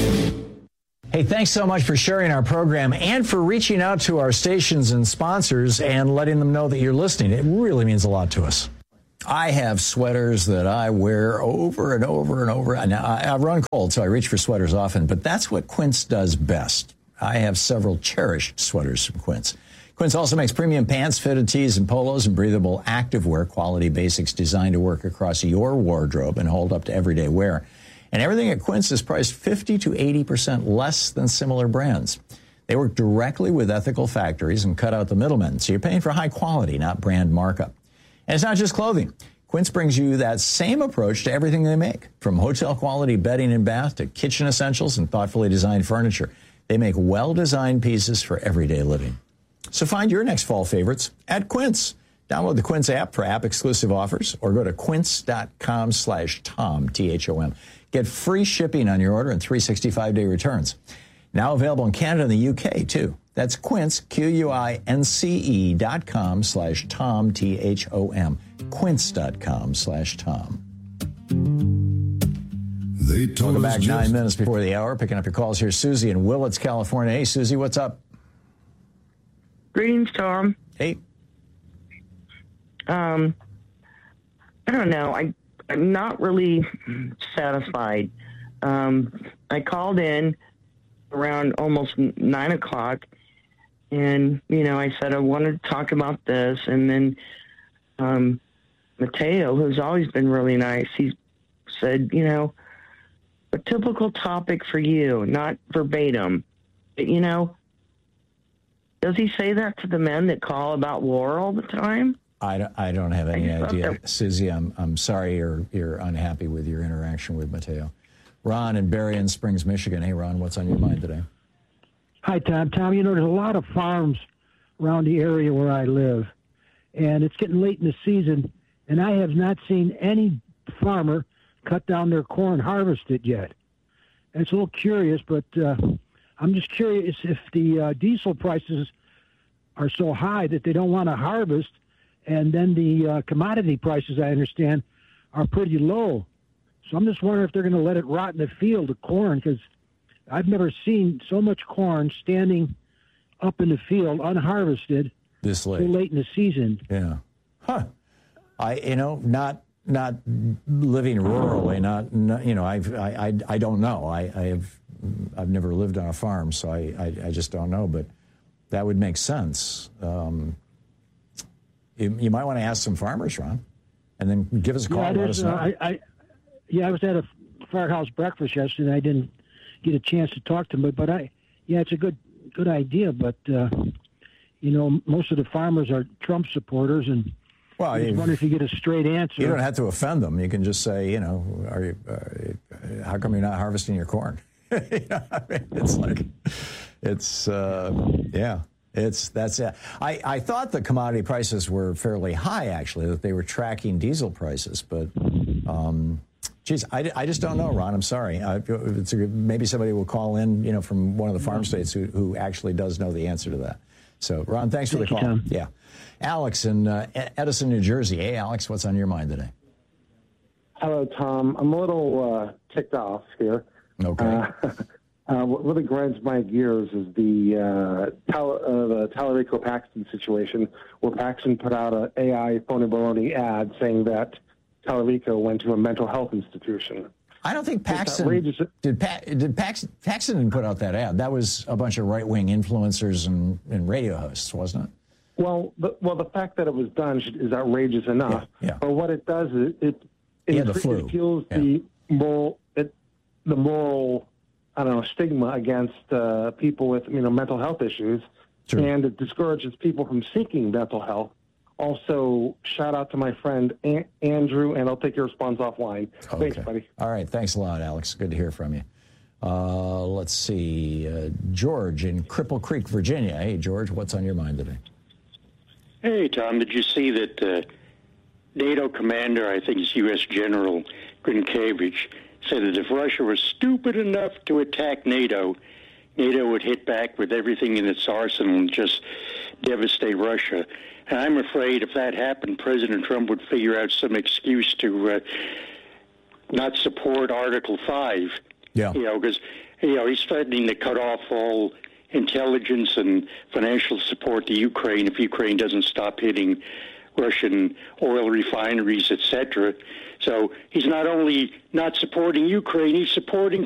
Hey, thanks so much for sharing our program and for reaching out to our stations and sponsors and letting them know that you're listening. It really means a lot to us. I have sweaters that I wear over and over and over. Now, I run cold, so I reach for sweaters often, but that's what Quince does best. I have several cherished sweaters from Quince. Quince also makes premium pants, fitted tees, and polos, and breathable activewear quality basics designed to work across your wardrobe and hold up to everyday wear. And everything at Quince is priced 50 to 80% less than similar brands. They work directly with ethical factories and cut out the middlemen, so you're paying for high quality, not brand markup. And it's not just clothing. Quince brings you that same approach to everything they make, from hotel-quality bedding and bath to kitchen essentials and thoughtfully designed furniture. They make well-designed pieces for everyday living. So find your next fall favorites at Quince. Download the Quince app for app-exclusive offers or go to quince.com/Tom, T-H-O-M. Get free shipping on your order and 365-day returns. Now available in Canada and the UK, too. That's Quince, QUINCE.com/Tom, T-H-O-M. Quince.com/Tom. Welcome back 9 minutes before the hour. Picking up your calls here. Susie in Willits, California. Hey, Susie, what's up? Greetings, Tom. Hey. I don't know. I'm not really satisfied. I called in around almost 9 o'clock, and, I said I wanted to talk about this, and then Mateo, who's always been really nice, he said, a typical topic for you, not verbatim. But, does he say that to the men that call about war all the time? I don't have any idea. Susie, I'm sorry you're unhappy with your interaction with Mateo. Ron in Berrien Springs, Michigan. Hey, Ron, what's on your mind today? Hi, Tom. Tom, there's a lot of farms around the area where I live, and it's getting late in the season, and I have not seen any farmer cut down their corn, harvest it yet. And it's a little curious, but I'm just curious if the diesel prices are so high that they don't want to harvest, and then the commodity prices, I understand, are pretty low. So I'm just wondering if they're going to let it rot in the field, the corn, because I've never seen so much corn standing up in the field unharvested this late, so late in the season. Yeah. Huh. Not living rurally, I don't know. I've never lived on a farm, so I just don't know, but that would make sense. You might want to ask some farmers, Ron, and then give us a call and let us know. I was at a firehouse breakfast yesterday, and I didn't get a chance to talk to them, but it's a good idea, but, most of the farmers are Trump supporters, and I just wonder if you get a straight answer. You don't have to offend them. You can just say, how come you're not harvesting your corn? That's it. I thought the commodity prices were fairly high, actually, that they were tracking diesel prices, but, I just don't know, Ron. I'm sorry. Maybe somebody will call in, from one of the farm states who actually does know the answer to that. So, Ron, thanks for the call. Tom. Yeah. Alex in Edison, New Jersey. Hey, Alex, what's on your mind today? Hello, Tom. I'm a little ticked off here. Okay. What really grinds my gears is the Tallarico-Paxton situation, where Paxton put out an AI phony baloney ad saying that Tallarico went to a mental health institution. I don't think Paxton did. Paxton didn't put out that ad. That was a bunch of right-wing influencers and radio hosts, wasn't it? Well, the fact that it was done is outrageous enough. Yeah. But what it does is it fuels the moral, stigma against people with mental health issues. True. And it discourages people from seeking mental health. Also, shout out to my friend Andrew, and I'll take your response offline. Okay. Thanks, buddy. All right. Thanks a lot, Alex. Good to hear from you. Let's see. George in Cripple Creek, Virginia. Hey, George, what's on your mind today? Hey, Tom, did you see that NATO commander, I think it's U.S. General Grinkiewicz, said that if Russia was stupid enough to attack NATO, NATO would hit back with everything in its arsenal and just devastate Russia. And I'm afraid if that happened, President Trump would figure out some excuse to not support Article 5. Yeah. Because he's threatening to cut off all intelligence and financial support to Ukraine if Ukraine doesn't stop hitting Russian oil refineries, etc. So he's not only not supporting Ukraine, he's supporting